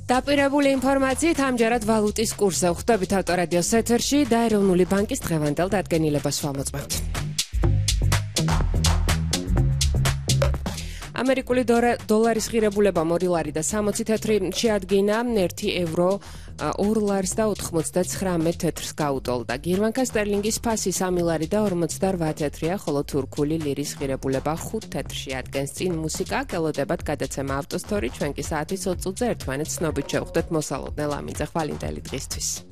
დაპირებული ინფორმაციით ამჯერად ვალუტის კურსზე ხვდებით ავტორადიოს ეთერში და ეროვნული ბანკის დღევანდელ დადგენილებას ვამოწმებთ. ამერიკული დოლარის ღირებულება 2 ლარი და 60 თეთრი შეადგინა 1 ევრო 2 ლარს და 99 თეთრს გაუტოლდა. გერმანკა სტერლინგის ფასი 3 ლარი და 58 თეთრია, ხოლო თურქული ლირის ღირებულება 5 თეთრში ადგენს. წინ მუსიკა, გელოდებათ გადაცემა ავტოსტორი, ჩვენ კი საათის 20-ზე ერთმანეთს ცნობით შევხვდეთ მოსალოდნელ ამინძე ხვალინდელი დღისთვის.